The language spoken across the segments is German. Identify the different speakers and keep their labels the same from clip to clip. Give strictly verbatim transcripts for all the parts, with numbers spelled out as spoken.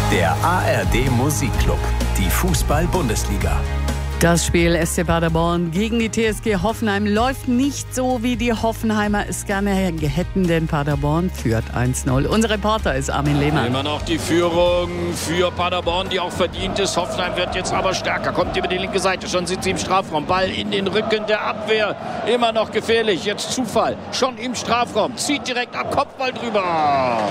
Speaker 1: Der A R D Musikclub, die Fußball-Bundesliga.
Speaker 2: Das Spiel S C Paderborn gegen die T S G Hoffenheim läuft nicht so, wie die Hoffenheimer es gerne hätten, denn Paderborn führt eins null. Unser Reporter ist Armin Lehmann.
Speaker 3: Immer noch die Führung für Paderborn, die auch verdient ist. Hoffenheim wird jetzt aber stärker, kommt über die linke Seite, schon sind sie im Strafraum. Ball in den Rücken der Abwehr, immer noch gefährlich. Jetzt Zufall, schon im Strafraum, zieht direkt ab, Kopfball drüber.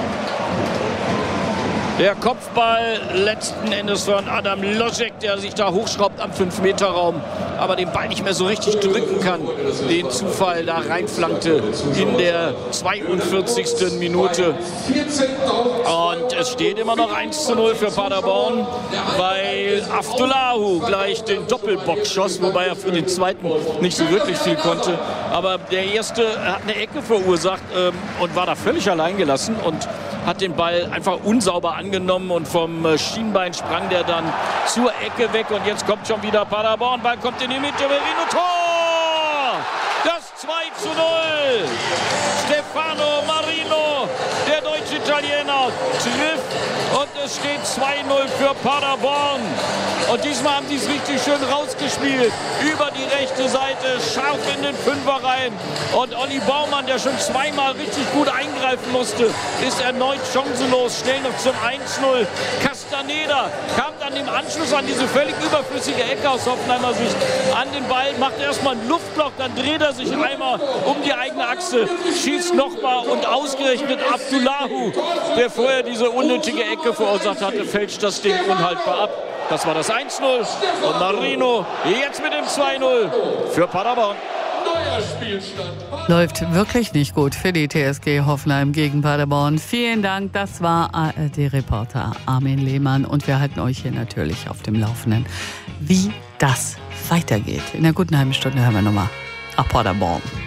Speaker 3: Der Kopfball letzten Endes von Adam Lojek, der sich da hochschraubt am fünf Meter Raum, aber den Ball nicht mehr so richtig drücken kann. Den Zufall da reinflankte in der zweiundvierzigsten Minute. Und es steht immer noch eins zu null für Paderborn, weil Aftulahu gleich den Doppelbock schoss, wobei er für den zweiten nicht so wirklich viel konnte. Aber der erste hat eine Ecke verursacht ähm, und war da völlig allein gelassen und hat den Ball einfach unsauber angenommen und vom Schienbein sprang der dann zur Ecke weg und jetzt kommt schon wieder Paderborn, Ball kommt in die Mitte, Merino, Tor! Das zwei zu null! Stefano Marino, der deutsche Italiener, trifft und es steht zwei null für Paderborn. Und diesmal haben sie es richtig schön rausgespielt. Über die rechte Seite, scharf in den Fünfer rein. Und Olli Baumann, der schon zweimal richtig gut eingreifen musste, ist erneut chancenlos. Schnell noch zum eins null. Castaneda kam dann im Anschluss an diese völlig überflüssige Ecke aus Hoffenheimer Sicht an den Ball, macht erstmal ein Luftloch, dann dreht er sich einmal um die eigene Achse, schießt nochmal und ausgerechnet Abdullahu, der vorher diese unnötige Ecke verursacht hatte, fälscht das Ding unhaltbar ab. Das war das eins null und Marino jetzt mit dem zwei null für Paderborn.
Speaker 2: Läuft wirklich nicht gut für die T S G Hoffenheim gegen Paderborn. Vielen Dank, das war A R D-Reporter Armin Lehmann und wir halten euch hier natürlich auf dem Laufenden, wie das weitergeht. In der guten halben Stunde hören wir nochmal auf Paderborn.